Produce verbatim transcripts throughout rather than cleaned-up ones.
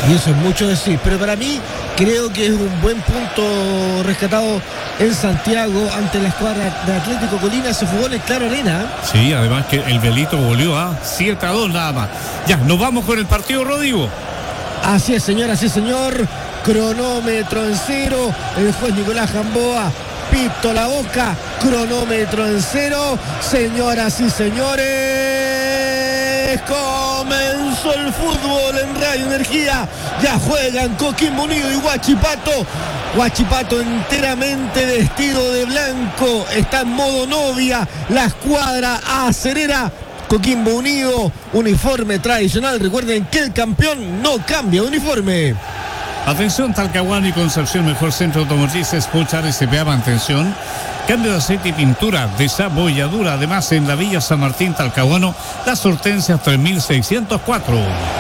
Y eso es mucho decir, pero para mí creo que es un buen punto rescatado en Santiago ante la escuadra de Atlético Colina. Se jugó en el Claro Arena. Sí, además que el Velito volvió a siete a dos nada más. Ya, nos vamos con el partido, Rodrigo. Así es, señor, así es, señor. Cronómetro en cero. El juez Nicolás Gamboa, pito la boca. Cronómetro en cero. Señoras y señores, comenzó el fútbol en Radio Energía. Ya juegan Coquimbo Unido y Huachipato. Huachipato enteramente vestido de blanco. Está en modo novia. La escuadra acerera. Coquimbo Unido, uniforme tradicional. Recuerden que el campeón no cambia de uniforme. Atención, Talcahuano y Concepción, mejor centro automotriz, Espochar S P A, mantención, cambio de aceite y pintura, desabolladura. Además, en la Villa San Martín, Talcahuano, las Hortensias tres mil seiscientos cuatro.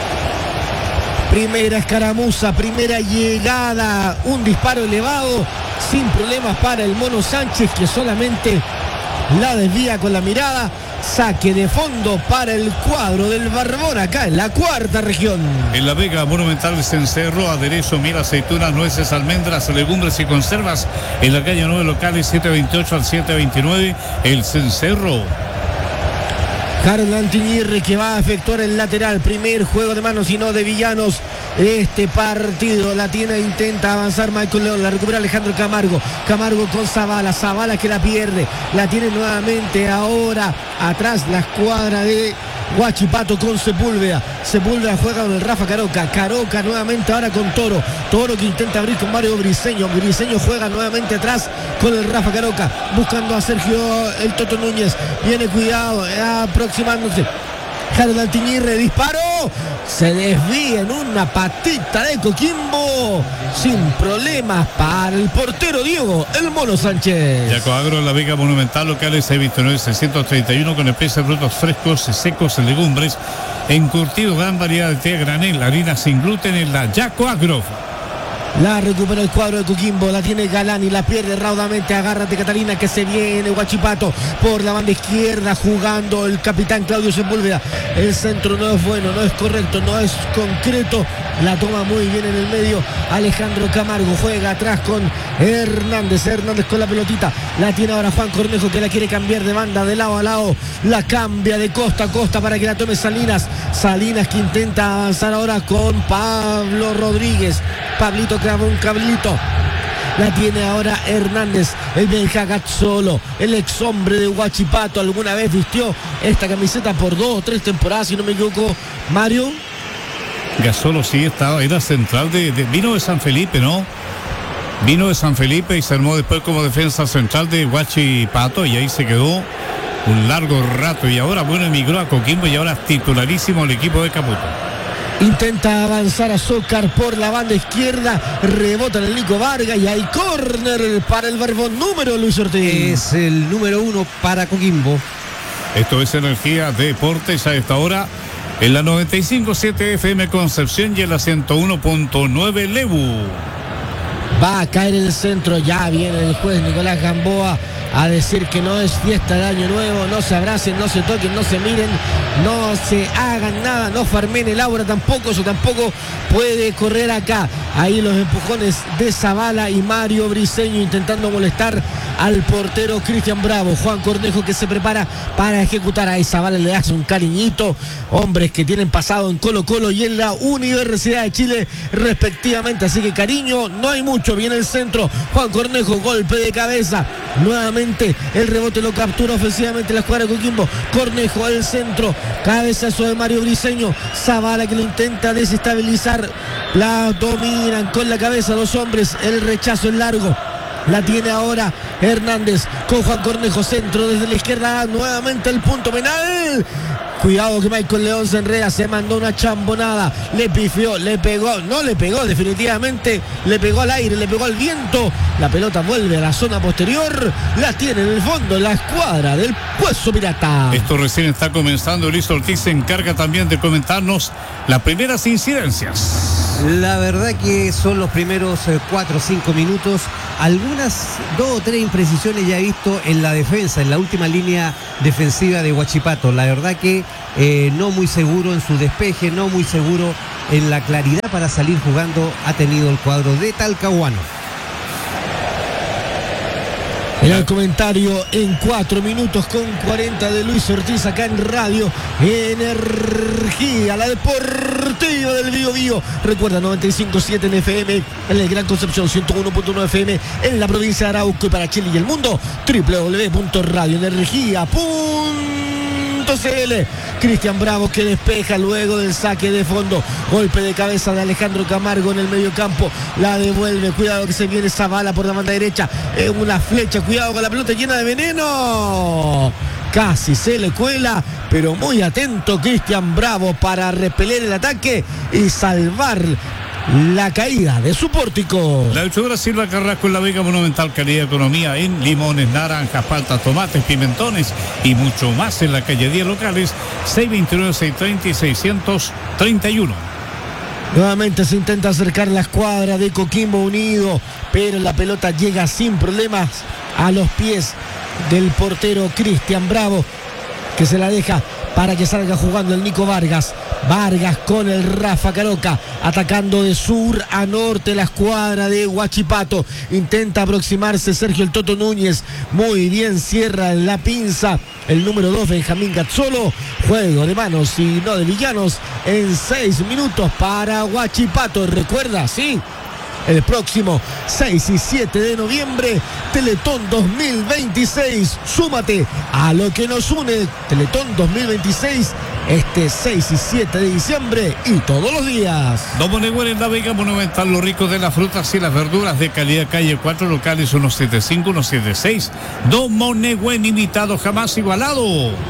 Primera escaramuza, primera llegada, un disparo elevado, sin problemas para el Mono Sánchez, que solamente la desvía con la mirada. Saque de fondo para el cuadro del Barbón, acá en la cuarta región. En La Vega, Monumental Cencerro, aderezo, miel, aceitunas, nueces, almendras, legumbres y conservas. En la calle nueve, locales siete veintiocho al siete veintinueve, el Cencerro. Harold Antiñirre, que va a efectuar el lateral. Primer juego de manos y no de villanos. Este partido la tiene, intenta avanzar Michael León, la recupera Alejandro Camargo. Camargo con Zavala, Zavala que la pierde. La tiene nuevamente ahora atrás la escuadra de Huachipato con Sepúlveda. Sepúlveda juega con el Rafa Caroca. Caroca nuevamente ahora con Toro. Toro que intenta abrir con Mario Briseño. Briseño juega nuevamente atrás con el Rafa Caroca. Buscando a Sergio el Toto Núñez. Viene cuidado, aproximándose. Harold Antiñirre, disparo. Se desvía en una patita de Coquimbo. Sin problemas para el portero Diego, el Mono Sánchez. Yaco Agro, La Vega, Monumental, locales seis veintinueve seiscientos treinta y uno, con especies, frutos frescos, secos, legumbres, encurtido, gran variedad de té a granel, harina sin gluten en la Yaco Agro. La recupera el cuadro de Coquimbo, la tiene Galán y la pierde raudamente. Agárrate, Catalina, que se viene Huachipato por la banda izquierda, jugando el capitán Claudio Sepúlveda. El centro no es bueno, no es correcto, no es concreto. La toma muy bien en el medio Alejandro Camargo, juega atrás con Hernández. Hernández con la pelotita, la tiene ahora Juan Cornejo, que la quiere cambiar de banda, de lado a lado. La cambia de costa a costa para que la tome Salinas. Salinas que intenta avanzar ahora con Pablo Rodríguez. Pablito clava un cablito. La tiene ahora Hernández, el Benjagat solo, el ex hombre de Huachipato. Alguna vez vistió esta camiseta por dos o tres temporadas, si no me equivoco, Mario. Gasolo sí estaba, era central de, de vino de San Felipe, ¿no? Vino de San Felipe y se armó después como defensa central de Huachipato, y ahí se quedó un largo rato, y ahora bueno emigró a Coquimbo y ahora es titularísimo el equipo de Caputo. Intenta avanzar Azócar por la banda izquierda, rebota en el Nico Vargas y hay córner para el Barbón. Número, Luis Ortiz. Es el número uno para Coquimbo. Esto es Energía Deportes a esta hora en la noventa y cinco punto siete F M Concepción y en la ciento uno punto nueve Lebu. Va a caer en el centro, ya viene el juez Nicolás Gamboa a decir que no es fiesta de Año Nuevo. No se abracen, no se toquen, no se miren, no se hagan nada, no farmen el aura tampoco. Eso tampoco puede correr acá. Ahí los empujones de Zavala y Mario Briseño intentando molestar al portero Cristian Bravo. Juan Cornejo que se prepara para ejecutar. Ahí Zavala le hace un cariñito. Hombres que tienen pasado en Colo Colo y en la Universidad de Chile respectivamente, así que cariño no hay mucho. Viene el centro, Juan Cornejo, golpe de cabeza. Nuevamente el rebote lo captura ofensivamente la escuadra de Coquimbo. Cornejo al centro, cabezazo de Mario Briseño. Zavala que lo intenta desestabilizar. La dominan con la cabeza dos hombres. El rechazo es largo. La tiene ahora Hernández con Juan Cornejo, centro desde la izquierda, nuevamente el punto penal. Cuidado que Michael León se enreda, se mandó una chambonada, le pifió, le pegó, no le pegó definitivamente, le pegó al aire, le pegó al viento. La pelota vuelve a la zona posterior, la tiene en el fondo la escuadra del Puesto Pirata. Esto recién está comenzando. Luis Ortiz se encarga también de comentarnos las primeras incidencias. La verdad que son los primeros eh, cuatro o cinco minutos. Algunas dos o tres imprecisiones ya he visto en la defensa, en la última línea defensiva de Huachipato. La verdad que eh, no muy seguro en su despeje, no muy seguro en la claridad para salir jugando ha tenido el cuadro de Talcahuano. En el comentario en cuatro minutos con cuarenta de Luis Ortiz acá en Radio Energía, la deportiva del Bío Bío. Recuerda, noventa y cinco punto siete en F M en el Gran Concepción, ciento uno punto uno F M en la provincia de Arauco y para Chile y el mundo, doble u doble u doble u punto radio energía punto c l. Cristian Bravo que despeja luego del saque de fondo. Golpe de cabeza de Alejandro Camargo en el medio campo. La devuelve. Cuidado que se viene esa bala por la banda derecha. Es una flecha. Cuidado con la pelota llena de veneno. Casi se le cuela, pero muy atento Cristian Bravo para repeler el ataque y salvar la caída de su pórtico. La luchadora Silva Carrasco en la Vega Monumental, calidad economía en limones, naranjas, paltas, tomates, pimentones y mucho más en la calle diez locales, seiscientos veintinueve, seiscientos treinta y seiscientos treinta y uno. Nuevamente se intenta acercar la escuadra de Coquimbo Unido, pero la pelota llega sin problemas a los pies del portero Cristian Bravo, que se la deja para que salga jugando el Nico Vargas. Vargas con el Rafa Caroca, atacando de sur a norte la escuadra de Huachipato. Intenta aproximarse Sergio el Toto Núñez. Muy bien, cierra la pinza el número dos, Benjamín Gazzolo. Juego de manos y no de villanos en seis minutos para Huachipato. Recuerda, sí, el próximo seis y siete de noviembre, Teletón dos mil veintiséis. Súmate a lo que nos une. Teletón dos mil veintiséis, este seis y siete de diciembre y todos los días. Domo Negüen en la Vega Monumental, los ricos de las frutas y las verduras de calidad, calle cuatro, locales ciento setenta y cinco, ciento setenta y seis. Domo Negüen, imitado, jamás igualado.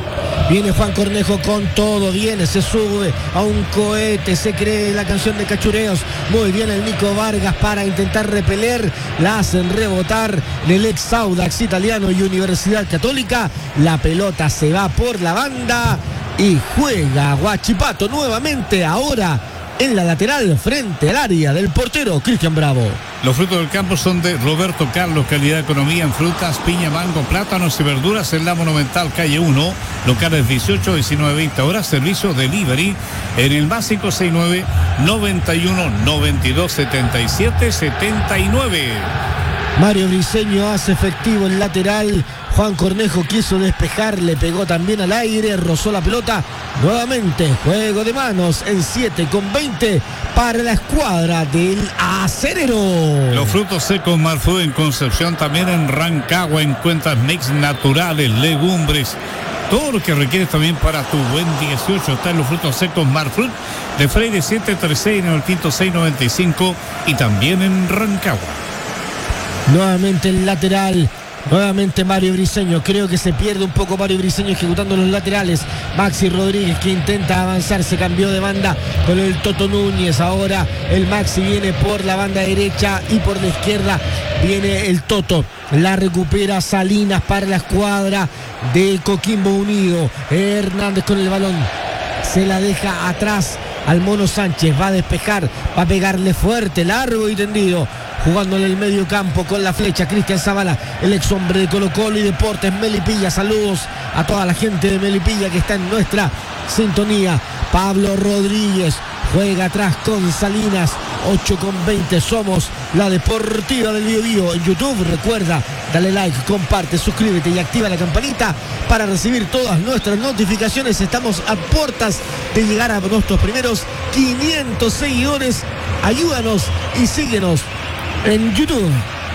Viene Juan Cornejo con todo, viene, se sube a un cohete, se cree la canción de Cachureos. Muy bien el Nico Vargas para intentar repeler, la hacen rebotar del ex Audax Italiano y Universidad Católica. La pelota se va por la banda y juega Huachipato nuevamente, ahora en la lateral frente al área del portero Cristian Bravo. Los frutos del campo son de Roberto Carlos, calidad economía en frutas, piña, mango, plátanos y verduras en la Monumental, calle uno, locales dieciocho, diecinueve, veinte horas, servicio delivery en el más cinco seis nueve, noventa y uno, noventa y dos, setenta y siete, setenta y nueve. Mario Briceño hace efectivo el lateral. Juan Cornejo quiso despejar, le pegó también al aire, rozó la pelota. Nuevamente, juego de manos en siete con veinte para la escuadra del Acerero. Los frutos secos Marfood en Concepción, también en Rancagua encuentras mix naturales, legumbres, todo lo que requieres también para tu buen dieciocho. Está en los frutos secos Marfood de Freire siete treinta y seis, en el Quinto seis noventa y cinco y también en Rancagua. Nuevamente el lateral. Nuevamente Mario Briceño, creo que se pierde un poco Mario Briceño ejecutando los laterales. Maxi Rodríguez que intenta avanzar, se cambió de banda con el Toto Núñez. Ahora el Maxi viene por la banda derecha y por la izquierda viene el Toto. La recupera Salinas para la escuadra de Coquimbo Unido. Hernández con el balón, se la deja atrás al Mono Sánchez, va a despejar, va a pegarle fuerte, largo y tendido. Jugando en el medio campo con la flecha Cristian Zavala, el ex hombre de Colo Colo y Deportes Melipilla. Saludos a toda la gente de Melipilla que está en nuestra sintonía. Pablo Rodríguez juega atrás con Salinas. Ocho con veinte, somos la deportiva del Bío Bío en YouTube. Recuerda, dale like, comparte, suscríbete y activa la campanita para recibir todas nuestras notificaciones. Estamos a puertas de llegar a nuestros primeros quinientos seguidores. Ayúdanos y síguenos en YouTube.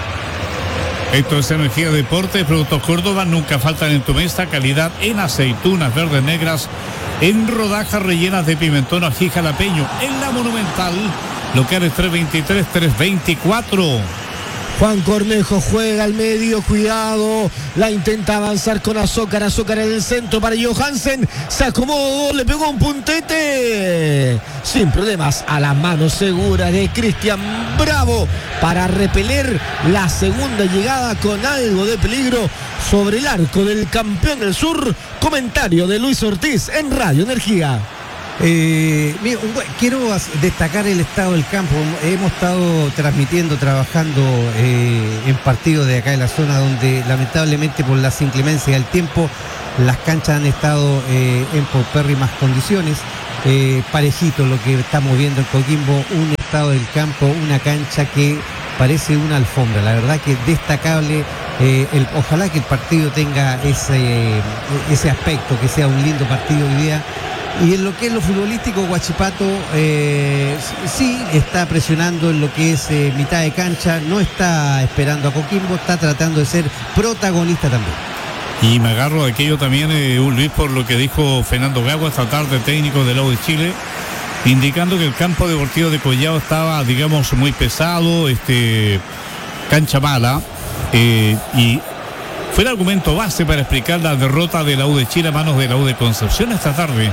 Esto es Energía Deporte, Productos Córdoba, nunca faltan en tu mesa, calidad en aceitunas verdes negras, en rodajas rellenas de pimentón, ají jalapeño, en la Monumental, locales tres veintitrés, tres veinticuatro. Juan Cornejo juega al medio, cuidado, la intenta avanzar con Azócar, Azócar en el centro para Johansen, se acomodó, le pegó un puntete, sin problemas, a la mano segura de Cristian Bravo para repeler la segunda llegada con algo de peligro sobre el arco del campeón del sur. Comentario de Luis Ortiz en Radio Energía. Eh, mira, quiero destacar el estado del campo. Hemos estado transmitiendo, trabajando eh, en partidos de acá en la zona donde lamentablemente por las inclemencias del tiempo las canchas han estado eh, en paupérrimas condiciones. eh, parejito lo que estamos viendo en Coquimbo, un estado del campo, una cancha que parece una alfombra, la verdad que destacable. Eh, el, ojalá que el partido tenga ese, ese aspecto, que sea un lindo partido hoy día. Y en lo que es lo futbolístico, Huachipato eh, sí está presionando en lo que es eh, mitad de cancha, no está esperando a Coquimbo, está tratando de ser protagonista también. Y me agarro de aquello también, eh, Luis, por lo que dijo Fernando Gago esta tarde, técnico del lado de Chile, indicando que el campo deportivo de Collao estaba, digamos, muy pesado, este cancha mala, eh, y fue el argumento base para explicar la derrota de la U de Chile a manos de la U de Concepción esta tarde.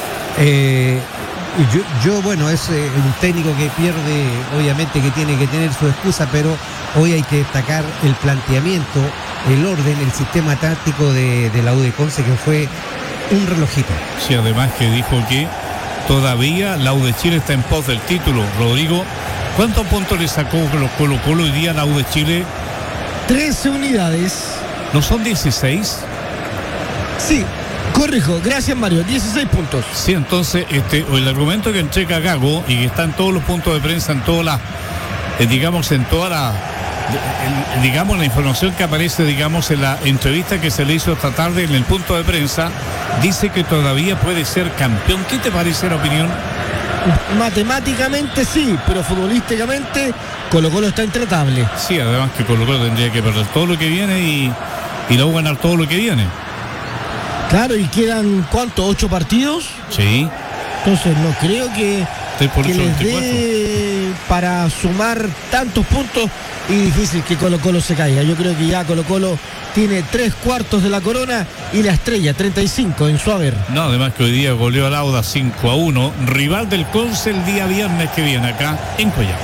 Eh, yo, yo, bueno, es eh, un técnico que pierde, obviamente que tiene que tener su excusa, pero hoy hay que destacar el planteamiento, el orden, el sistema táctico de, de la U de Conce, que fue un relojito. Sí, además que dijo que todavía la U de Chile está en pos del título. Rodrigo, ¿cuántos puntos le sacó los Colo Colo hoy día a la U de Chile? trece unidades. ¿No son dieciséis? Sí, corrijo, gracias Mario, dieciséis puntos. Sí, entonces este, el argumento que entrega Gago y que está en todos los puntos de prensa, en todas las, eh, digamos, en toda la, eh, digamos, la información que aparece, digamos, en la entrevista que se le hizo esta tarde en el punto de prensa, dice que todavía puede ser campeón. ¿Qué te parece la opinión? Matemáticamente sí, pero futbolísticamente Colo Colo está intratable. Sí, además que Colo Colo tendría que perder todo lo que viene y, y luego ganar todo lo que viene. Claro, y quedan, ¿cuánto? ¿Ocho partidos? Sí. Entonces no creo que, por que les dé para sumar tantos puntos, y difícil que Colo Colo se caiga. Yo creo que ya Colo Colo tiene tres cuartos de la corona y la estrella, treinta y cinco en su haber. No, además que hoy día goleó al Auda cinco a uno, rival del Conce el día viernes que viene acá en Collao.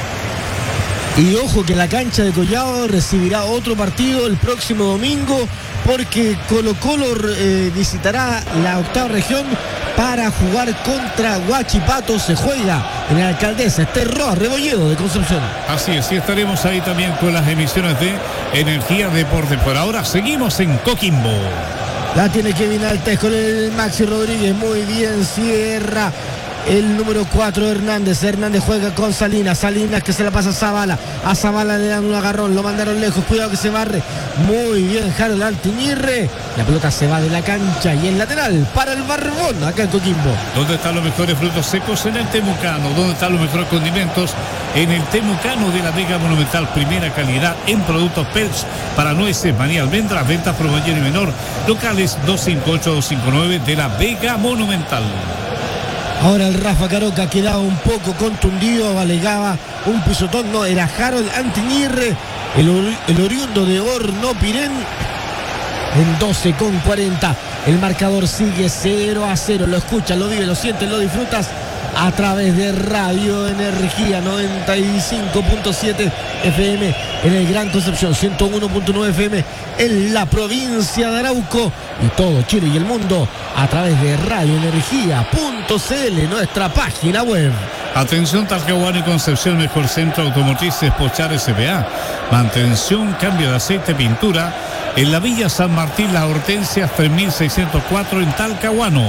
Y ojo que la cancha de Collao recibirá otro partido el próximo domingo, porque Colo Colo eh, visitará la octava región para jugar contra Huachipato. Se juega en la Alcaldesa Ester Roa Rebolledo de Concepción. Así es, y estaremos ahí también con las emisiones de Energía Deporte. Por ahora seguimos en Coquimbo. La tiene Kevin Altés con el Maxi Rodríguez, muy bien, cierra el número cuatro, Hernández. Hernández juega con Salinas. Salinas que se la pasa a Zavala. A Zavala le dan un agarrón. Lo mandaron lejos. Cuidado que se barre. Muy bien, Harold Altiñirre. La pelota se va de la cancha y es lateral para el Barbón acá en Coquimbo. ¿Dónde están los mejores frutos secos? En el Temucano. ¿Dónde están los mejores condimentos? En el Temucano de la Vega Monumental. Primera calidad en productos P E L S para nueces, maní, almendras, ventas por mayor y menor. Locales dos cinco ocho, dos cinco nueve de la Vega Monumental. Ahora el Rafa Caroca quedaba un poco contundido, alegaba un pisotón, no, era Harold Antiñirre, el, or, el oriundo de Hornopirén, en doce con cuarenta. El marcador sigue cero a cero, lo escuchas, lo vives, lo sientes, lo disfrutas a través de Radio Energía noventa y cinco punto siete F M en el Gran Concepción, ciento uno punto nueve F M en la provincia de Arauco y todo Chile y el mundo a través de radio energía punto c l, nuestra página web. Atención, Talcahuano y Concepción, mejor centro automotrices Pochar S P A. Mantención, cambio de aceite, pintura en la Villa San Martín, Las Hortensias tres mil seiscientos cuatro en Talcahuano.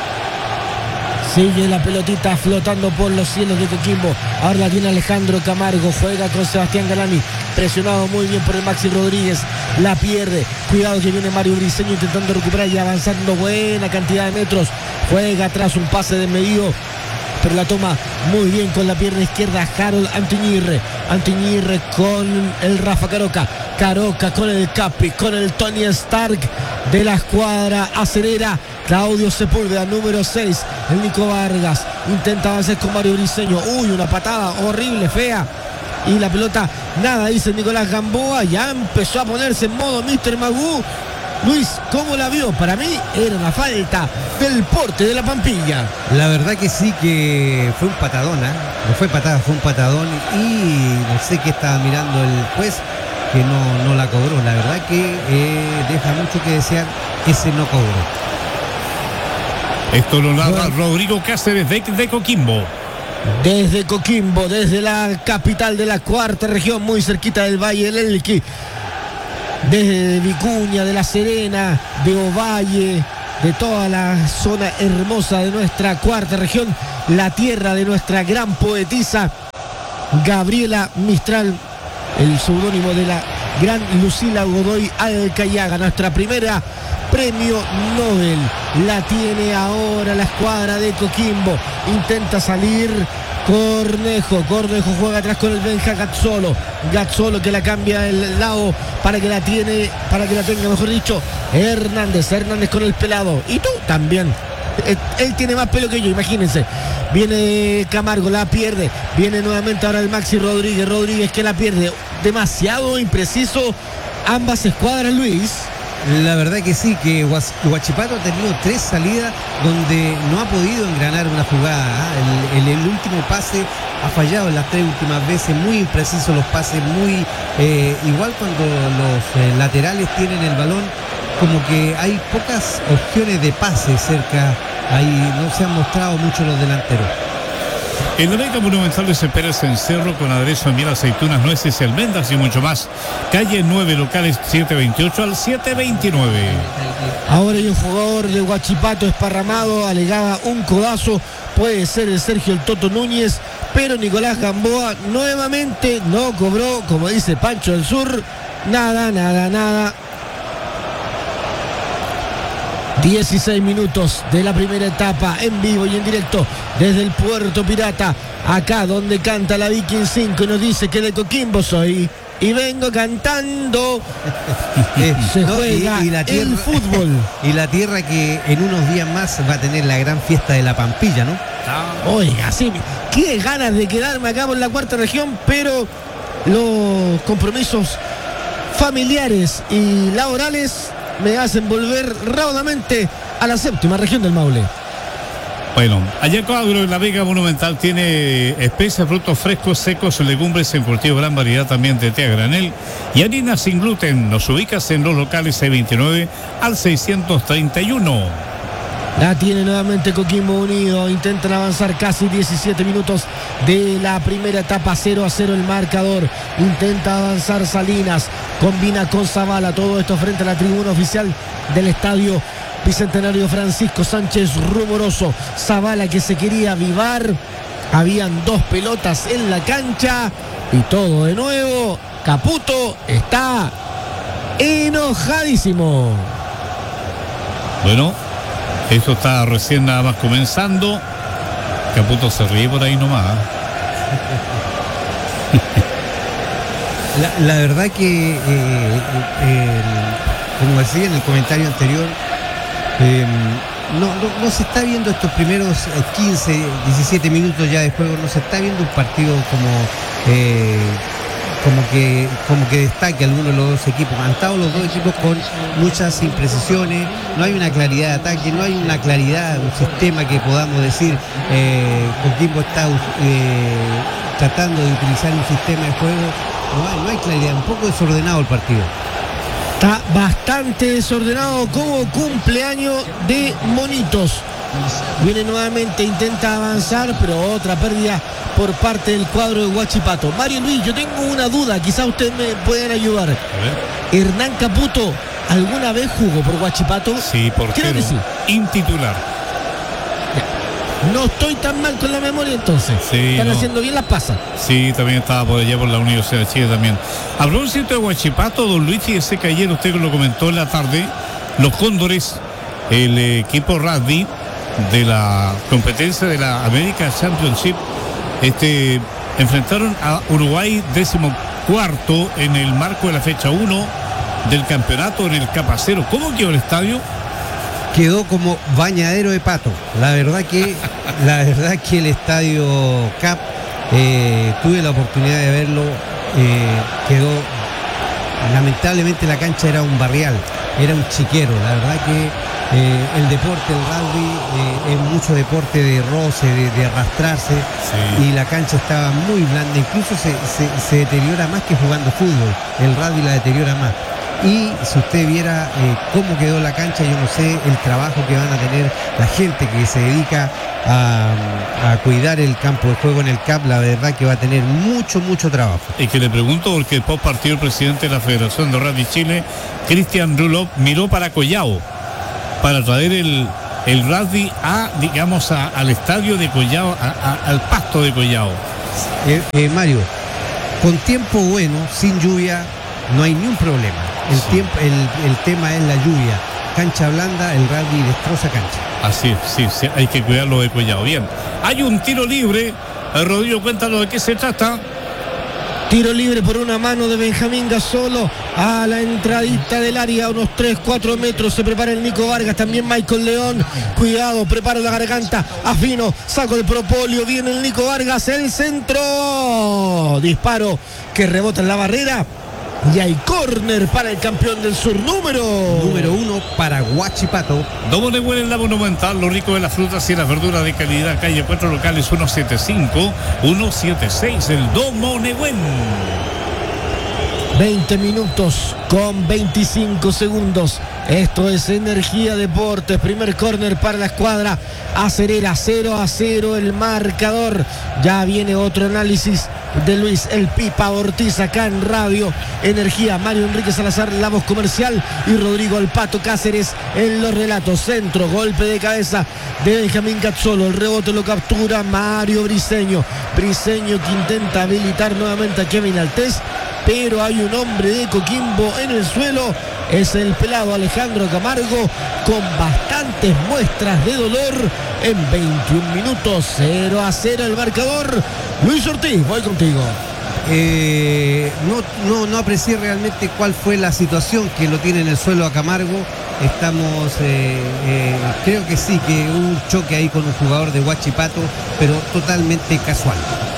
Sigue la pelotita flotando por los cielos de Coquimbo. Ahora la tiene Alejandro Camargo. Juega con Sebastián Galami. Presionado muy bien por el Maxi Rodríguez. La pierde. Cuidado que viene Mario Briceño intentando recuperar y avanzando buena cantidad de metros. Juega atrás un pase desmedido, pero la toma muy bien con la pierna izquierda Harold Antiñirre. Antiñirre con el Rafa Caroca. Caroca con el Capi, con el Tony Stark de la escuadra acerera. Claudio Sepúlveda, número seis. El Nico Vargas intenta avanzar con Mario Briceño. Uy, una patada horrible, fea. Y la pelota, nada, dice Nicolás Gamboa. Ya empezó a ponerse en modo míster Magú. Luis, ¿cómo la vio? Para mí era una falta del porte de la Pampilla. La verdad que sí, que fue un patadón, ¿eh? No fue patada, fue un patadón. Y no sé qué estaba mirando el juez, que no, no la cobró. La verdad que eh, deja mucho que desear ese no cobro. Esto lo narra Rodrigo Cáceres de, de Coquimbo. Desde Coquimbo, desde la capital de la cuarta región, muy cerquita del Valle del Elqui. Desde Vicuña, de La Serena, de Ovalle, de toda la zona hermosa de nuestra cuarta región, la tierra de nuestra gran poetisa Gabriela Mistral, el seudónimo de la gran Lucila Godoy Alcayaga, nuestra primera premio Nobel. La tiene ahora la escuadra de Coquimbo, intenta salir Cornejo, Cornejo juega atrás con el Benja Gazzolo, Gazzolo que la cambia el lado para que la tiene, para que la tenga, mejor dicho, Hernández, Hernández con el pelado, y tú también. Él tiene más pelo que yo, imagínense. Viene Camargo, la pierde. Viene nuevamente ahora el Maxi Rodríguez. Rodríguez que la pierde. Demasiado impreciso ambas escuadras, Luis. La verdad que sí, que Huachipato ha tenido tres salidas donde no ha podido engranar una jugada. ¿eh? El, el, el último pase ha fallado en las tres últimas veces, muy imprecisos los pases, muy eh, igual cuando los eh, laterales tienen el balón, como que hay pocas opciones de pase cerca, ahí no se han mostrado mucho los delanteros. En la Vega Monumental de espera el cencerro con aderezo de miel, aceitunas, nueces y almendras y mucho más. Calle nueve, locales siete veintiocho al siete veintinueve. Ahora hay un jugador de Huachipato esparramado, alegaba un codazo, puede ser el Sergio el Toto Núñez, pero Nicolás Gamboa nuevamente no cobró, como dice Pancho del Sur, nada, nada, nada. dieciséis minutos de la primera etapa en vivo y en directo desde el Puerto Pirata, acá donde canta la Viking cinco y nos dice que de Coquimbo soy y vengo cantando. eh, Se no, juega y, y la tierra, el fútbol. Y la tierra que en unos días más va a tener la gran fiesta de la Pampilla, ¿no? Oiga, sí, qué ganas de quedarme acá por la cuarta región, pero los compromisos familiares y laborales me hacen volver raudamente a la séptima región del Maule. Bueno, allá Cuadro en la Vega Monumental tiene especias, frutos frescos, secos, legumbres en cultivo, gran variedad también de té a granel y harina sin gluten. Nos ubicas en los locales seiscientos veintinueve al seiscientos treinta y uno. La tiene nuevamente Coquimbo Unido, intentan avanzar casi diecisiete minutos de la primera etapa, cero a cero el marcador, intenta avanzar Salinas, combina con Zavala, todo esto frente a la tribuna oficial del estadio Bicentenario Francisco Sánchez Rumoroso. Zavala que se quería avivar, habían dos pelotas en la cancha y todo de nuevo. Caputo está enojadísimo. Bueno, esto está recién nada más comenzando. Caputo se ríe por ahí nomás. La, la verdad que, eh, eh, el, como decía en el comentario anterior, eh, no, no, no se está viendo estos primeros quince, diecisiete minutos ya de juego, no se está viendo un partido como... Eh, como que como que destaque alguno de los dos equipos. Han estado los dos equipos con muchas imprecisiones, no hay una claridad de ataque, no hay una claridad, un sistema que podamos decir eh, Coquimbo está eh, tratando de utilizar un sistema de juego, no hay, no hay claridad, un poco desordenado el partido. Está bastante desordenado, como cumpleaños de monitos. Viene nuevamente, intenta avanzar, pero otra pérdida por parte del cuadro de Huachipato. Mario Luis, yo tengo una duda, quizás ustedes me pueden ayudar. Hernán Caputo, ¿alguna vez jugó por Huachipato? Sí, portero. Creo que sí. Intitular. No estoy tan mal con la memoria entonces. Sí, Están no. haciendo bien las pasas. Sí, también estaba por allá por la Universidad de Chile también. A propósito de Huachipato, don Luis, fíjese que ayer usted lo comentó en la tarde, los Cóndores, el equipo rugby de la competencia de la American Championship, este, enfrentaron a Uruguay décimo cuarto en el marco de la fecha uno del campeonato en el Capacero. ¿Cómo quedó el estadio? Quedó como bañadero de pato. La verdad que la verdad que el estadio Cap, eh, tuve la oportunidad de verlo, eh, quedó, lamentablemente la cancha era un barrial, era un chiquero. La verdad que Eh, el deporte, el rugby, eh, es mucho deporte de roce, de, de arrastrarse, sí. Y la cancha estaba muy blanda, incluso se, se, se deteriora más que jugando fútbol, el rugby la deteriora más. Y si usted viera eh, cómo quedó la cancha, yo no sé el trabajo que van a tener la gente que se dedica a, a cuidar el campo de juego en el C A P, la verdad que va a tener mucho, mucho trabajo. Y que le pregunto porque después partió el presidente de la Federación de Rugby Chile, Cristian Rulov, miró para Collao. para traer el, el rugby a, digamos, a, al estadio de Collao, a, a, al pasto de Collao. Eh, eh, Mario, con tiempo bueno, sin lluvia, no hay ni un problema. El, sí. tiempo, el, el tema es la lluvia. Cancha blanda, el rugby destroza cancha. Así es, sí, sí, hay que cuidarlo de Collao. Bien, hay un tiro libre. Rodrigo, cuéntanos de qué se trata. Tiro libre por una mano de Benjamín Gasolo a la entradita del área, unos tres, cuatro metros. Se prepara el Nico Vargas, también Michael León. Cuidado, prepara la garganta. Afino, saco el propóleo. Viene el Nico Vargas, el centro. Disparo que rebota en la barrera. Y hay córner para el campeón del sur, número número uno para Huachipato. Domo Negüen en la Monumental, lo rico de las frutas y las verduras de calidad. Calle cuatro locales, ciento setenta y cinco, ciento setenta y seis, el Domo Negüen. veinte minutos con veinticinco segundos. Esto es Energía Deportes. Primer córner para la escuadra acerera. Cero a cero el marcador. Ya viene otro análisis de Luis El Pipa Ortiz acá en Radio Energía. Mario Enrique Salazar, la voz comercial, y Rodrigo El Pato Cáceres en los relatos. Centro, golpe de cabeza de Benjamín Gazzolo. El rebote lo captura Mario Briseño. Briseño que intenta habilitar nuevamente a Kevin Altés, pero hay un hombre de Coquimbo en el suelo. Es el pelado Alejandro Camargo, con bastantes muestras de dolor. En veintiún minutos, cero a cero el marcador. Luis Ortiz, voy contigo. Eh, no, no, no aprecié realmente cuál fue la situación que lo tiene en el suelo a Camargo. Estamos, eh, eh, creo que sí, que hubo un choque ahí con un jugador de Huachipato, pero totalmente casual.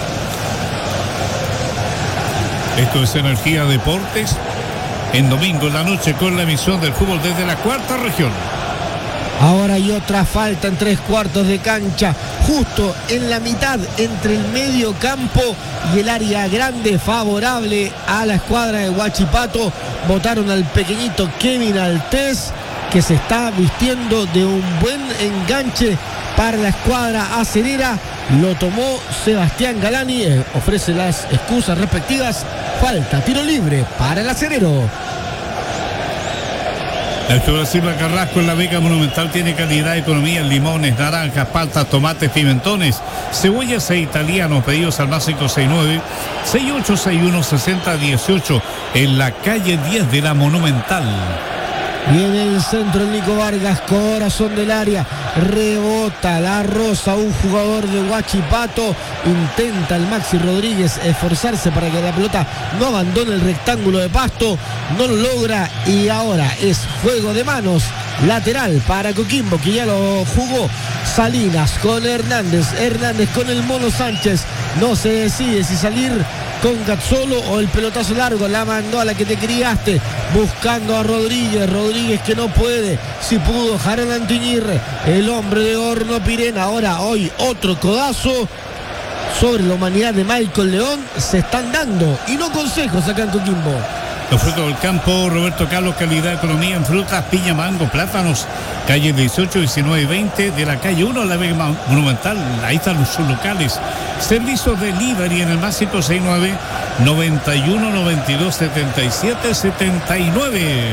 Esto es Energía Deportes, en domingo en la noche, con la emisión del fútbol desde la cuarta región. Ahora hay otra falta en tres cuartos de cancha, justo en la mitad entre el medio campo y el área grande, favorable a la escuadra de Huachipato. Votaron al pequeñito Kevin Altés, que se está vistiendo de un buen enganche para la escuadra acerera. Lo tomó Sebastián Galani, eh, ofrece las excusas respectivas. Falta, tiro libre para el acerero. El Club Silva Carrasco en la Vega Monumental tiene calidad, economía, limones, naranjas, paltas, tomates, pimentones, cebollas e italianos. Pedidos al más cinco seis nueve, seis ocho seis uno, seis cero uno ocho en la calle diez de la Monumental. Viene el centro el Nico Vargas, corazón del área, rebota, la rosa, un jugador de Huachipato. Intenta el Maxi Rodríguez esforzarse para que la pelota no abandone el rectángulo de pasto, no lo logra, y ahora es juego de manos lateral para Coquimbo, que ya lo jugó. Salinas con Hernández, Hernández con el Mono Sánchez, no se decide si salir con Gazzolo o el pelotazo largo. La mandó a la que te criaste, buscando a Rodríguez, Rodríguez que no puede, si pudo Jaran Antiñirre, el hombre de Horno Pirena. Ahora hoy otro codazo sobre la humanidad de Michael León. Se están dando y no consejos acá en Coquimbo. Los frutos del campo, Roberto Carlos, calidad, economía en frutas, piña, mango, plátanos. Calle dieciocho, diecinueve y veinte de la calle uno, la Vega Monumental. Ahí están sus locales. Servicio de delivery en el más cinco seis nueve, noventa y uno, noventa y dos, setenta y siete, setenta y nueve.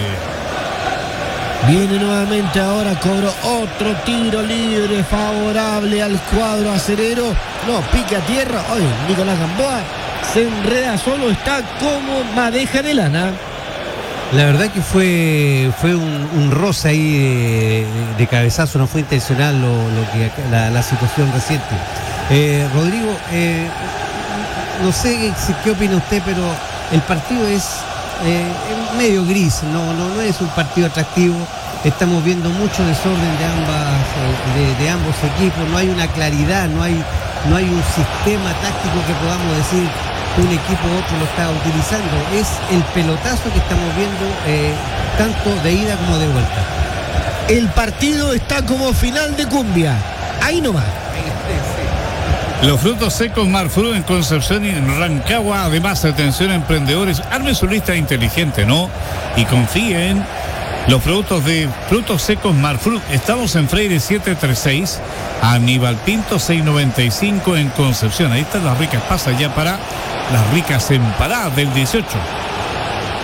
Viene nuevamente, ahora cobró otro tiro libre favorable al cuadro acerero. No, pique a tierra. Oye, Nicolás Gamboa se enreda solo, está como madeja de lana. La verdad que fue fue un, un roce ahí de, de cabezazo, no fue intencional lo, lo que la, la situación reciente. Eh, Rodrigo, eh, no sé si, qué opina usted, pero el partido es eh, medio gris, no, no, no es un partido atractivo. Estamos viendo mucho desorden de ambas de, de ambos equipos, no hay una claridad, no hay, no hay un sistema táctico que podamos decir un equipo u otro lo está utilizando. Es el pelotazo que estamos viendo, eh, tanto de ida como de vuelta. El partido está como final de cumbia, ahí nomás. Los frutos secos Marfruit en Concepción y en Rancagua. Además, atención emprendedores, armen su lista inteligente, ¿no? Y confíen. Los productos de frutos secos Marfruit. Estamos en Freire siete treinta y seis, Aníbal Pinto seiscientos noventa y cinco en Concepción. Ahí están las ricas pasas ya para las ricas empanadas del dieciocho.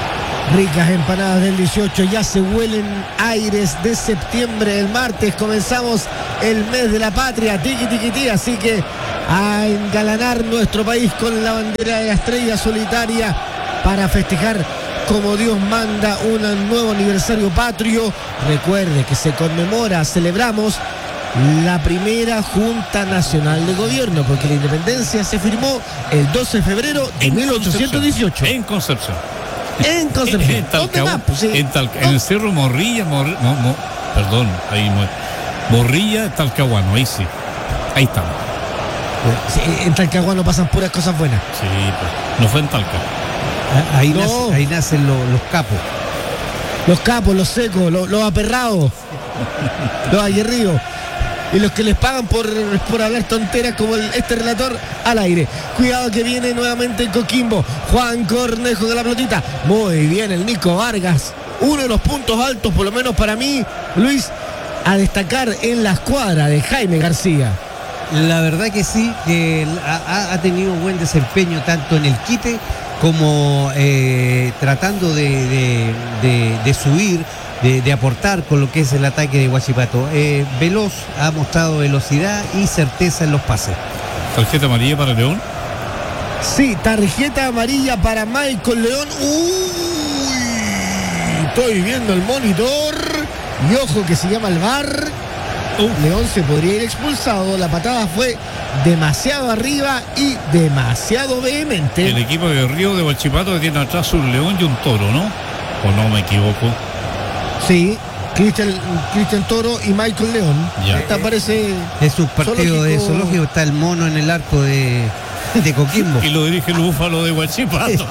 Ricas empanadas del dieciocho, ya se huelen aires de septiembre. El martes comenzamos el mes de la patria, tiqui tiqui tiqui, así que a engalanar nuestro país con la bandera de la estrella solitaria para festejar como Dios manda un nuevo aniversario patrio. Recuerde que se conmemora, celebramos la primera Junta Nacional de Gobierno, porque la independencia se firmó el doce de febrero de mil ochocientos dieciocho. En Concepción. En Concepción. En Talcahuano, Pues sí. en, Tal, en el Cerro Morrilla, Mor, mo, mo, perdón, ahí Morrilla, Talcahuano, ahí sí. Ahí estamos. Sí, en Talcahuano pasan puras cosas buenas. Sí, pues, no fue en Talca. Ahí, No. nace, ahí nacen los, los capos. Los capos, los secos, los, los aperrados, los aguerridos. Y los que les pagan por, por hablar tonteras como el, este relator al aire. Cuidado que viene nuevamente el Coquimbo. Juan Cornejo de la pelotita. Muy bien el Nico Vargas. Uno de los puntos altos, por lo menos para mí, Luis, a destacar en la escuadra de Jaime García. La verdad que sí, que ha, ha tenido buen desempeño tanto en el quite como eh, tratando de, de, de, de subir, de, de aportar con lo que es el ataque de Huachipato. Eh, veloz, ha mostrado velocidad y certeza en los pases. ¿Tarjeta amarilla para León? Sí, tarjeta amarilla para Michael León. Uy, estoy viendo el monitor. Y ojo que se llama el V A R. Uh, León se podría ir expulsado. La patada fue demasiado arriba y demasiado vehemente. El equipo de Río de Huachipato tiene atrás un león y un toro, ¿no? ¿O no me equivoco? Sí, Cristian, Cristian Toro y Michael León. Ya. Esta parece. Es un partido de zoológico, está el mono en el arco de, de Coquimbo. Y lo dirige el búfalo de Huachipato.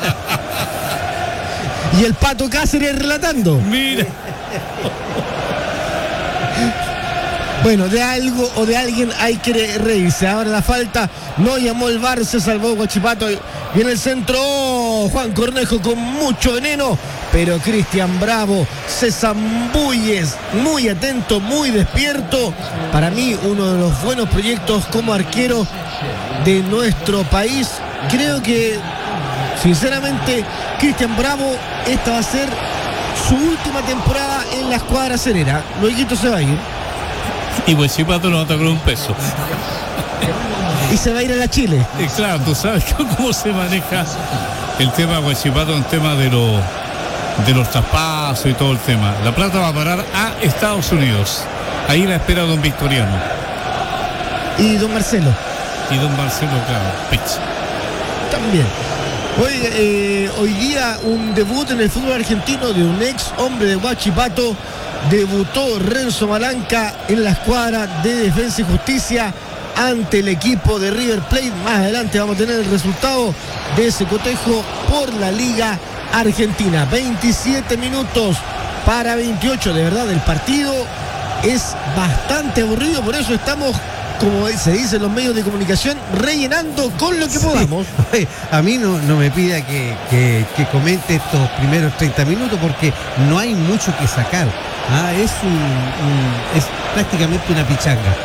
Y el Pato Cáceres relatando. Mira. Bueno, de algo o de alguien hay que reírse. Ahora la falta no llamó el V A R, se salvó Huachipato. Y en el centro, oh, Juan Cornejo con mucho veneno. Pero Cristian Bravo se zambulle, muy atento, muy despierto. Para mí, uno de los buenos proyectos como arquero de nuestro país. Creo que, sinceramente, Cristian Bravo, esta va a ser su última temporada en la escuadra cerera. Luego se va a ir. Y Huachipato no va a tocar un peso. Y se va a ir a la Chile. Y claro, tú sabes cómo se maneja el tema de Huachipato, el tema de, lo, de los traspasos y todo el tema. La plata va a parar a Estados Unidos. Ahí la espera don Victoriano. Y don Marcelo. Y don Marcelo, claro, Pich. También. Hoy, eh, hoy día un debut en el fútbol argentino de un ex hombre de Huachipato. Debutó Renzo Malanca en la escuadra de Defensa y Justicia ante el equipo de River Plate. Más adelante vamos a tener el resultado de ese cotejo por la Liga Argentina. veintisiete minutos para veintiocho. De verdad, el partido es bastante aburrido, por eso estamos, como se dice en los medios de comunicación, rellenando con lo que podamos. Sí. A mí no, no me pida que, que, que comente estos primeros treinta minutos porque no hay mucho que sacar. Ah, es, un, un, es prácticamente una pichanga.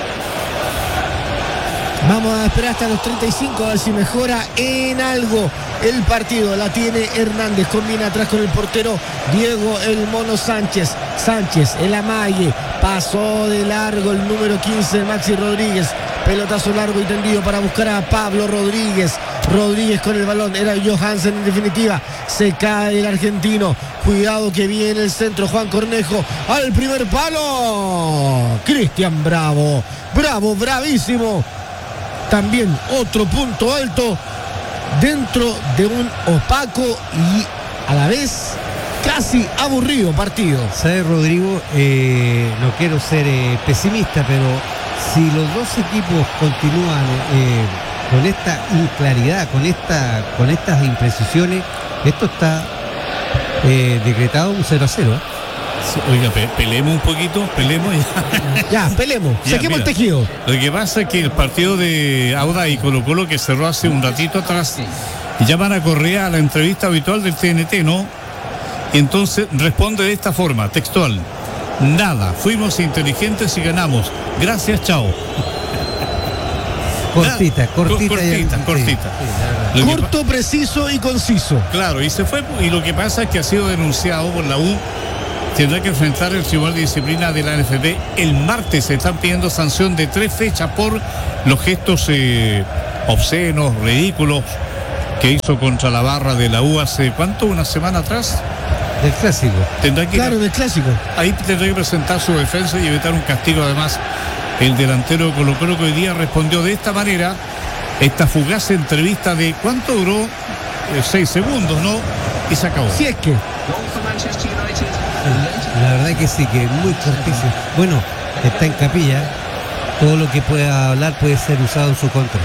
Vamos a esperar hasta los treinta y cinco a ver si mejora en algo el partido. La tiene Hernández, combina atrás con el portero Diego el Mono Sánchez. Sánchez, el amague, pasó de largo el número quince, Maxi Rodríguez. Pelotazo largo y tendido para buscar a Pablo Rodríguez. Rodríguez con el balón, era Johansen en definitiva. Se cae el argentino. Cuidado que viene el centro, Juan Cornejo al primer palo. Cristian Bravo. Bravo, bravísimo. También otro punto alto dentro de un opaco y a la vez casi aburrido partido. ¿Sabes, Rodrigo? Eh, no quiero ser eh, pesimista, pero si los dos equipos continúan eh, con esta inclaridad, con esta, con estas imprecisiones, esto está eh, decretado un cero a cero. Oiga, pe pelemos un poquito, pelemos ya. Ya, pelemos, Ya, saquemos el mira, tejido. Lo que pasa es que el partido de Auda y Colo Colo que cerró hace un ratito atrás, llaman a Correa a la entrevista habitual del T N T, ¿no? Y entonces responde de esta forma, textual: nada, fuimos inteligentes y ganamos. Gracias, chao. Cortita, cortita. Cortita, ya, cortita. Sí, sí, Corto, preciso y conciso. Claro, y se fue, y lo que pasa es que ha sido denunciado por la U. Tendrá que enfrentar el Tribunal de Disciplina de la N F B el martes. Se están pidiendo sanción de tres fechas por los gestos eh, obscenos, ridículos que hizo contra la barra de la U hace, ¿cuánto? ¿Una semana atrás? del clásico. Tendrá que Claro, del clásico. Ahí tendrá que presentar su defensa y evitar un castigo. Además, el delantero de Colo-Colo que hoy día respondió de esta manera, esta fugaz entrevista de ¿cuánto duró? Eh, seis segundos, ¿no? Y se acabó. Si es que. La verdad que sí, que es muy cortísimo. Bueno, está en Capilla. Todo lo que pueda hablar puede ser usado en su contra.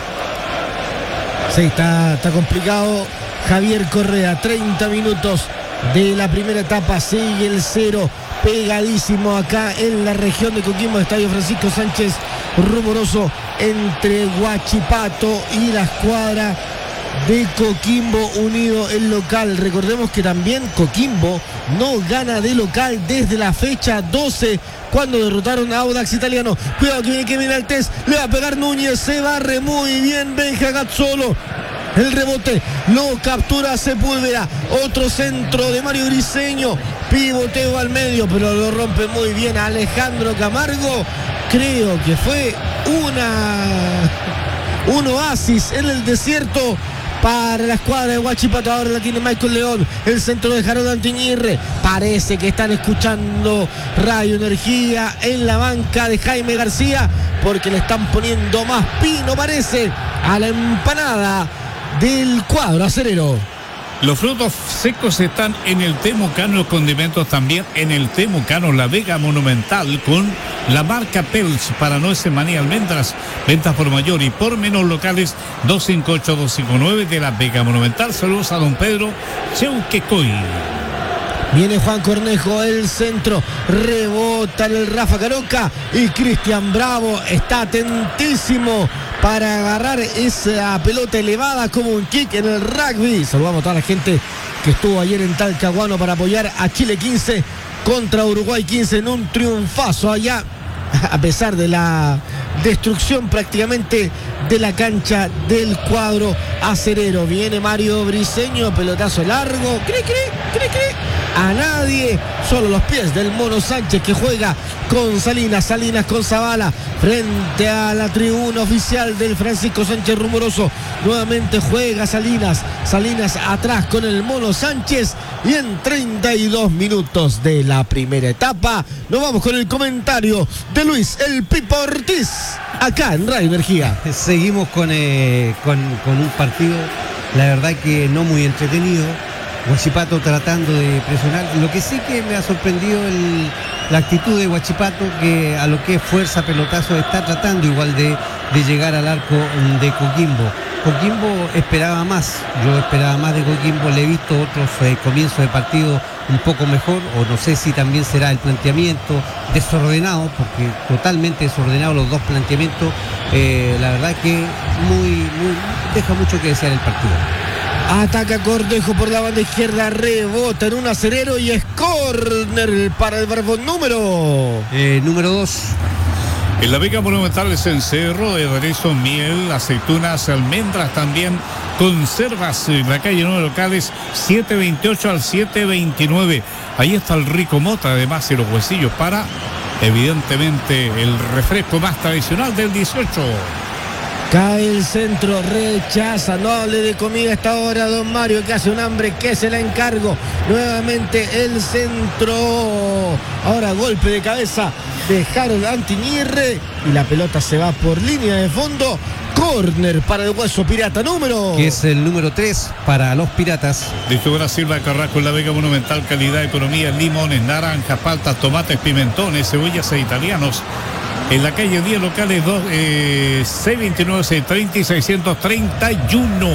Sí, está, está complicado. Javier Correa, treinta minutos de la primera etapa, sigue el cero, pegadísimo acá en la región de Coquimbo, Estadio Francisco Sánchez Rumoroso, entre Huachipato y la escuadra de Coquimbo Unido, el local. Recordemos que también Coquimbo no gana de local desde la fecha doce, cuando derrotaron a Audax Italiano. Cuidado que viene Kevin Altés, le va a pegar Núñez, se barre muy bien Benja Gazzolo. El rebote lo captura Sepúlveda. Otro centro de Mario Briseño. Pivoteo al medio, pero lo rompe muy bien Alejandro Camargo. Creo que fue una un oasis en el desierto para la escuadra de Huachipato. Ahora la tiene Michael León. El centro de Harold Antiñirre. Parece que están escuchando Radio Energía en la banca de Jaime García, porque le están poniendo más pino, parece, a la empanada del cuadro acerero. Los frutos secos están en el Temucano, los condimentos también en el Temucano, la Vega Monumental, con la marca Pelch para nueces, maní, almendras, ventas por mayor y por menor locales. Dos cinco ocho, dos cinco nueve de la Vega Monumental. Saludos a don Pedro Cheuquecoy. Viene Juan Cornejo, el centro, rebota el Rafa Caroca y Cristian Bravo está atentísimo para agarrar esa pelota elevada como un kick en el rugby. Saludamos a toda la gente que estuvo ayer en Talcahuano para apoyar a Chile quince contra Uruguay quince en un triunfazo allá, a pesar de la destrucción prácticamente de la cancha del cuadro acerero. Viene Mario Briseño, pelotazo largo, cri, cri, cri, cri. A nadie, solo los pies del Mono Sánchez, que juega con Salinas, Salinas con Zavala, frente a la tribuna oficial del Francisco Sánchez Rumoroso. Nuevamente juega Salinas, Salinas atrás con el Mono Sánchez, y en treinta y dos minutos de la primera etapa nos vamos con el comentario de Luis el Pipo Ortiz, acá en Radio Energía. Seguimos con, eh, con, con un partido, la verdad que no muy entretenido. Huachipato tratando de presionar. Lo que sí que me ha sorprendido el, la actitud de Huachipato, que a lo que es fuerza, pelotazo, está tratando igual de, de llegar al arco de Coquimbo. Coquimbo esperaba más, yo esperaba más de Coquimbo, le he visto otros eh, comienzos de partido un poco mejor, o no sé si también será el planteamiento desordenado, porque totalmente desordenado los dos planteamientos. Eh, la verdad que muy, muy deja mucho que desear el partido. Ataca Cornejo por la banda izquierda, rebota en un acerero y es córner para el Barbón número eh, número dos. En la Vega Monumental es en cerro, de aderezo, miel, aceitunas, almendras también, conservas en la calle nueve locales, siete veintiocho al siete veintinueve. Ahí está el Rico Mota, además, y los huesillos para, evidentemente, el refresco más tradicional del dieciocho. Cae el centro, rechaza, no hable de comida a esta hora, don Mario, que hace un hambre, que se la encargo. Nuevamente el centro, ahora golpe de cabeza de Harold Antiñirre y la pelota se va por línea de fondo. Córner para el Hueso Pirata número, que es el número tres para los Piratas. Distribuidora Silva Carrasco en la Vega Monumental, calidad, economía, limones, naranjas, paltas, tomates, pimentones, cebollas e italianos. En la calle diez locales, eh, seiscientos veintinueve, seiscientos treinta y seiscientos treinta y uno.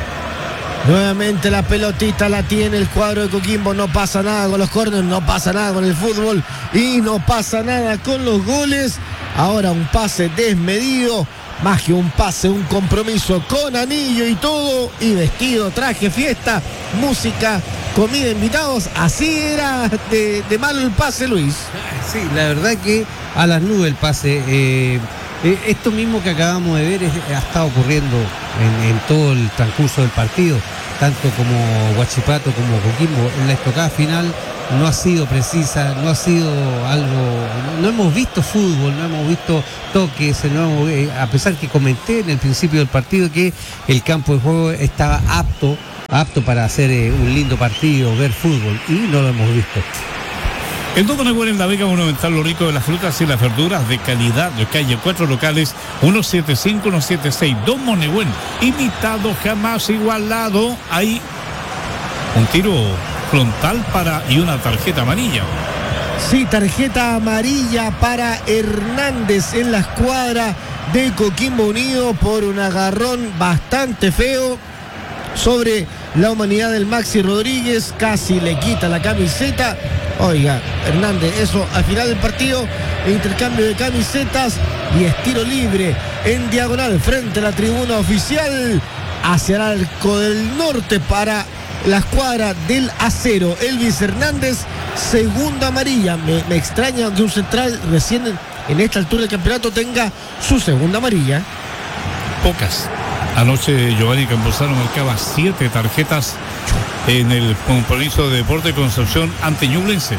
Nuevamente la pelotita la tiene el cuadro de Coquimbo. No pasa nada con los córneres, no pasa nada con el fútbol y no pasa nada con los goles. Ahora un pase desmedido, más que un pase, un compromiso con anillo y todo, y vestido, traje, fiesta, música, comida, invitados. Así era de, de malo el pase, Luis. Sí, la verdad que a las nubes el pase. Eh, Eh, esto mismo que acabamos de ver es, ha estado ocurriendo en, en todo el transcurso del partido, tanto como Huachipato como Coquimbo. En la estocada final no ha sido precisa, no ha sido algo, no hemos visto fútbol, no hemos visto toques, no hemos, eh, a pesar que comenté en el principio del partido que el campo de juego estaba apto, apto para hacer eh, un lindo partido, ver fútbol, y no lo hemos visto. El Don Manuel en la Vega Monumental, lo rico de las frutas y las verduras de calidad, de calle cuatro locales, uno siete cinco, uno siete seis. Don Monegüen, imitado, jamás igualado. Hay un tiro frontal para y una tarjeta amarilla. Sí, tarjeta amarilla para Hernández en la escuadra de Coquimbo Unido por un agarrón bastante feo sobre la humanidad del Maxi Rodríguez. Casi le quita la camiseta. Oiga, Hernández, eso al final del partido, intercambio de camisetas y estiro libre en diagonal frente a la tribuna oficial hacia el arco del norte para la escuadra del Acero. Elvis Hernández, segunda amarilla. Me, me extraña que un central recién en, en esta altura del campeonato tenga su segunda amarilla. Pocas. Anoche Giovanni Campuzano marcaba siete tarjetas en el compromiso de Deporte Concepción ante Ñublense.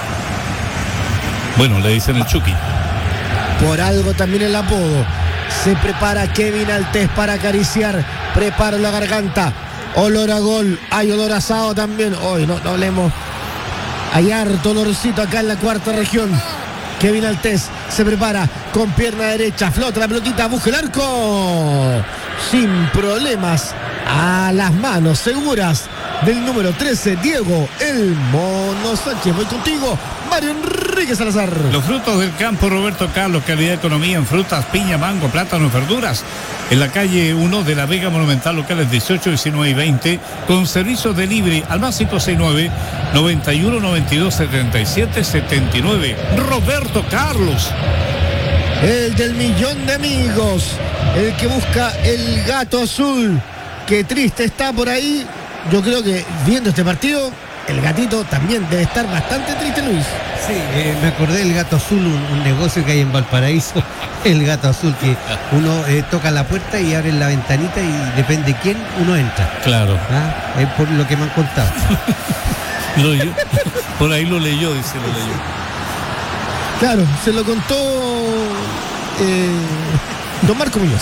Bueno, le dicen el Chucky. Por algo también el apodo. Se prepara Kevin Altés para acariciar. Prepara la garganta. Olor a gol. Hay olor a asado también. Hoy no, no hablemos. Hay harto olorcito acá en la cuarta región. Kevin Altés se prepara con pierna derecha. Flota la pelotita. Busca el arco. Sin problemas. A las manos seguras del número trece, Diego El Mono Sánchez. Voy contigo, Mario Enrique Salazar. Los frutos del campo, Roberto Carlos, calidad de economía en frutas, piña, mango, plátano, verduras. En la calle uno de la Vega Monumental, locales dieciocho, diecinueve y veinte, con servicio delivery al más cinco seis nueve, noventa y uno, noventa y dos, setenta y siete, setenta y nueve. Roberto Carlos. El del millón de amigos, el que busca el gato azul. Qué triste está por ahí. Yo creo que viendo este partido, el gatito también debe estar bastante triste, Luis. Sí, eh, me acordé del Gato Azul, un, un negocio que hay en Valparaíso. El Gato Azul, que uno eh, toca la puerta y abre la ventanita y depende de quién uno entra. Claro. ¿Ah? Es por lo que me han contado. Lo, yo, por ahí lo leyó, dice, lo leyó. Claro, se lo contó eh, don Marco Muñoz.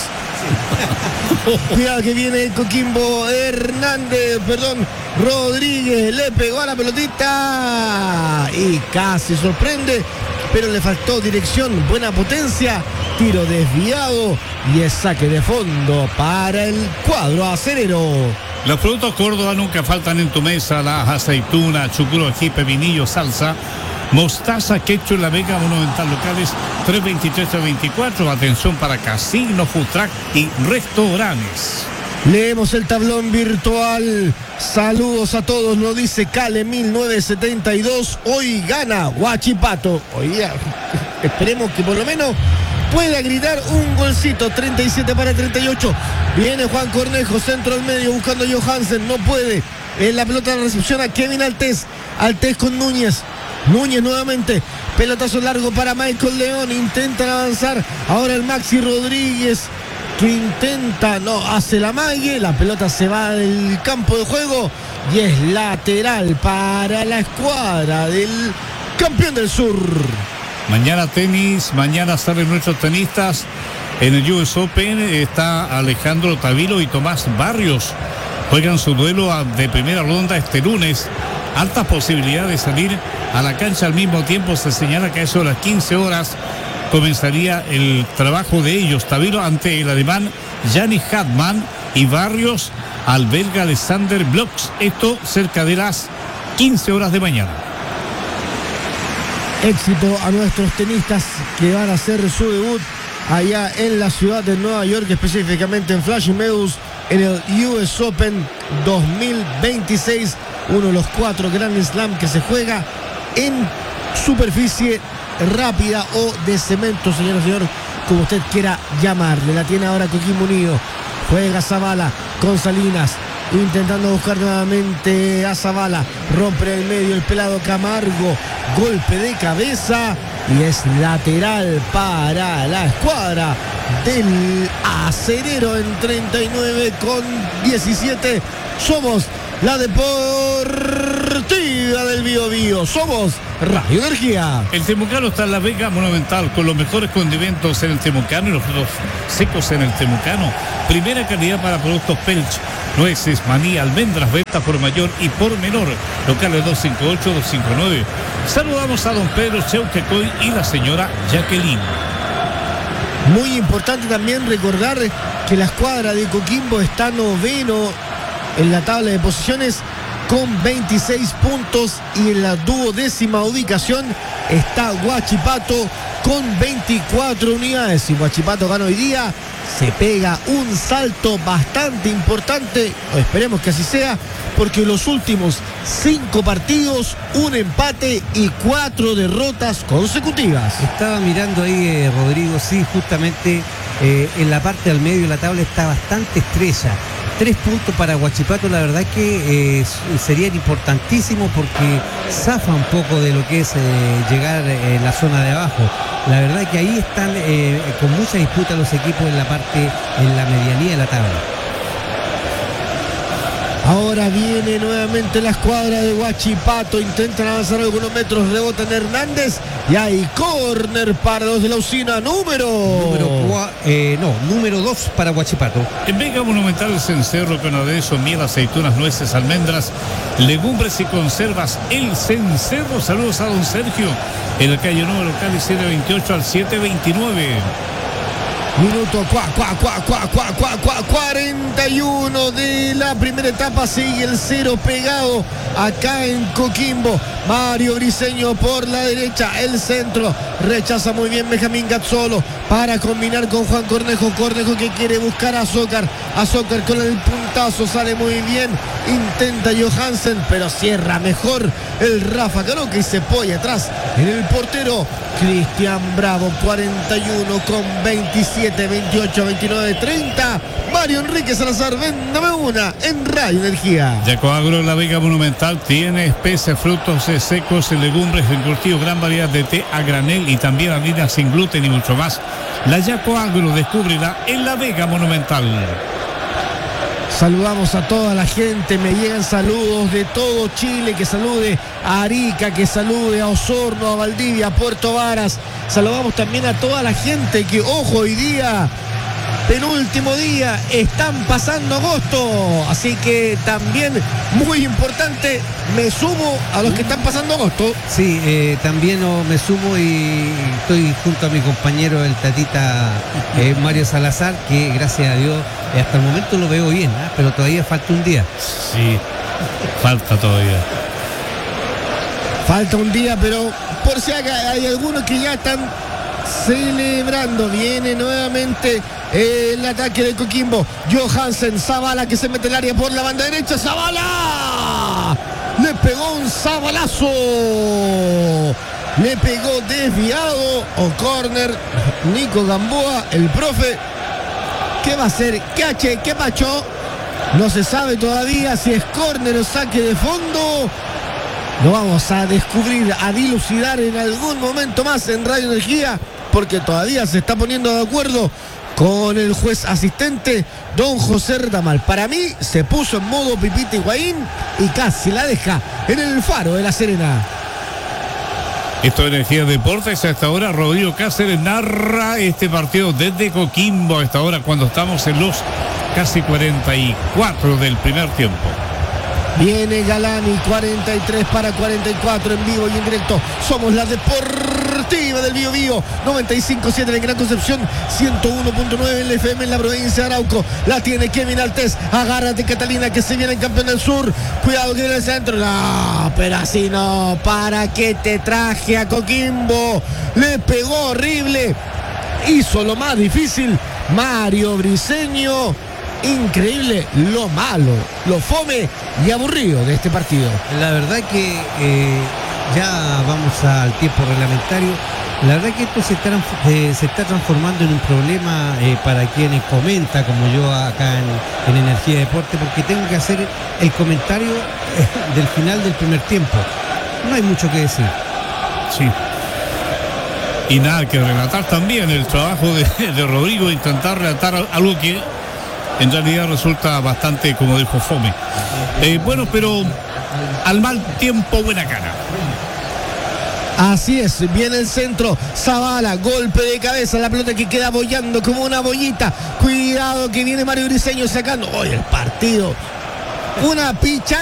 Cuidado que viene Coquimbo. Hernández, perdón, Rodríguez le pegó a la pelotita y casi sorprende, pero le faltó dirección, buena potencia, tiro desviado y es saque de fondo para el cuadro acerero. Los productos Córdoba nunca faltan en tu mesa: las aceitunas, chucuro, ají, pepinillo, salsa, mostaza, ketchup, la Vega Monumental, locales tres veintitrés, tres veinticuatro. Atención para casinos, food truck y restaurantes. Leemos el tablón virtual. Saludos a todos, lo dice Cale mil novecientos setenta y dos. Hoy gana Huachipato. Hoy ya, esperemos que por lo menos pueda gritar un golcito. Treinta y siete para treinta y ocho. Viene Juan Cornejo, centro al medio, buscando a Johansen. No puede. En la pelota de recepción a Kevin Altés. Altés con Núñez. Núñez nuevamente, pelotazo largo para Michael León, intentan avanzar, ahora el Maxi Rodríguez que intenta, no, hace la mague, la pelota se va del campo de juego y es lateral para la escuadra del campeón del sur. Mañana tenis, mañana salen nuestros tenistas en el U S Open. Está Alejandro Tavilo y Tomás Barrios, juegan su duelo de primera ronda este lunes. Altas posibilidades de salir a la cancha al mismo tiempo. Se señala que a eso de las quince horas comenzaría el trabajo de ellos. Tavilo ante el alemán Yannick Hartmann y Barrios al belga Alexander Bloch. Esto cerca de las quince horas de mañana. Éxito a nuestros tenistas que van a hacer su debut allá en la ciudad de Nueva York, específicamente en Flushing Meadows, en el U S Open dos mil veintiséis. Uno de los cuatro Grand Slam que se juega en superficie rápida o de cemento, señor señor, como usted quiera llamarle. La tiene ahora Coquimbo Unido. Juega Zavala con Salinas. intentando buscar nuevamente a Zavala, rompe en el medio el pelado Camargo, golpe de cabeza y es lateral para la escuadra del Acerero en treinta y nueve con diecisiete. Somos la Deportiva del Biobío, somos Radio Energía. El Temucano está en la Vega Monumental con los mejores condimentos en el Temucano y los frutos secos en el Temucano. Primera calidad para productos Pelch, nueces, maní, almendras, venta por mayor y por menor. Locales dos cinco ocho, dos cinco nueve. Saludamos a don Pedro Cheuquecoy y la señora Jacqueline. Muy importante también recordar que la escuadra de Coquimbo está noveno en la tabla de posiciones con veintiséis puntos, y en la duodécima ubicación está Huachipato con veinticuatro unidades. Si Huachipato gana hoy día, se pega un salto bastante importante, o esperemos que así sea, porque los últimos cinco partidos, un empate y cuatro derrotas consecutivas. Estaba mirando ahí, eh, Rodrigo, sí, justamente eh, en la parte del medio de la tabla está bastante estrecha. Tres puntos para Huachipato, la verdad que eh, serían importantísimos porque zafa un poco de lo que es eh, llegar en eh, la zona de abajo. La verdad que ahí están eh, con mucha disputa los equipos en la parte, en la medianía de la tabla. Ahora viene nuevamente la escuadra de Huachipato, intentan avanzar algunos metros, rebotan Hernández y hay córner para los de la usina número número cua, eh, no, número dos para Huachipato. En Vega Monumental el cencerro con aderezo, miel, aceitunas, nueces, almendras, legumbres y conservas. El cencerro, saludos a don Sergio en la calle número Cali siete veintiocho al siete veintinueve. Minuto cua, cua, cua, cua, cua, cua, cua, cuarenta y uno de la primera etapa. Sigue el cero pegado acá en Coquimbo. Mario Briseño por la derecha, el centro, rechaza muy bien Benjamín Gazzolo para combinar con Juan Cornejo. Cornejo que quiere buscar a Azócar. Azócar con el puntazo, sale muy bien. Intenta Johansen, pero cierra mejor el Rafa Caroca y se apoya atrás en el portero Cristian Bravo. Cuarenta y uno con veintisiete, veintiocho, veintinueve, treinta. Mario Enrique Salazar, véndame una en Radio Energía. Yacoagro en la Vega Monumental tiene especies, frutos secos, legumbres, encurtidos, gran variedad de té a granel y también harinas sin gluten y mucho más. La Yacoagro, descúbrela en la Vega Monumental. Saludamos a toda la gente, me llegan saludos de todo Chile, que salude a Arica, que salude a Osorno, a Valdivia, a Puerto Varas. Saludamos también a toda la gente que, ojo, hoy día, penúltimo día, están pasando agosto, así que también muy importante, me sumo a los que están pasando agosto. Sí, eh, también oh, me sumo y estoy junto a mi compañero el tatita eh, Mario Salazar, que gracias a Dios eh, hasta el momento lo veo bien, ¿eh? Pero todavía falta un día. Sí, falta todavía. Falta un día, pero por si acá hay algunos que ya están celebrando. Viene nuevamente el ataque de Coquimbo. Johansen, Zavala que se mete el área por la banda derecha. ¡Zavala! Le pegó un zabalazo. Le pegó desviado o córner. Nico Gamboa, el profe. ¿Qué va a hacer? ¿Qué hache? ¿Qué macho? No se sabe todavía si es córner o saque de fondo. Lo vamos a descubrir, a dilucidar en algún momento más en Radio Energía, porque todavía se está poniendo de acuerdo con el juez asistente, don José Retamal. Para mí se puso en modo Pipita Higuaín y casi la deja en el Faro de La Serena. Esto es Energía Deportes. A esta hora Rodrigo Cáceres narra este partido desde Coquimbo. A esta hora, cuando estamos en los casi cuarenta y cuatro del primer tiempo. Viene Galani, cuarenta y tres para cuarenta y cuatro en vivo y en directo. Somos la Deportiva del Bío Bío, noventa y cinco punto siete en Gran Concepción, ciento uno punto nueve en la F M en la provincia de Arauco. La tiene Kevin Altés. Agárrate, Catalina, que se viene el campeón del sur. Cuidado que viene el centro. No, pero así no. ¿Para qué te traje a Coquimbo? Le pegó horrible. Hizo lo más difícil Mario Briseño. Increíble lo malo, lo fome y aburrido de este partido. La verdad que eh, ya vamos al tiempo reglamentario. La verdad que esto se está, eh, se está transformando en un problema eh, para quienes comenta, como yo acá en, en Energía Deporte, porque tengo que hacer el comentario eh, del final del primer tiempo. No hay mucho que decir. Sí. Y nada que relatar también el trabajo de, de Rodrigo, intentar relatar algo que en realidad resulta bastante, como dijo, fome. Eh, bueno, pero al mal tiempo, buena cara. Así es, viene el centro, Zavala, golpe de cabeza, la pelota que queda bollando como una bollita. Cuidado que viene Mario Briseño sacando. Hoy el partido, una picha.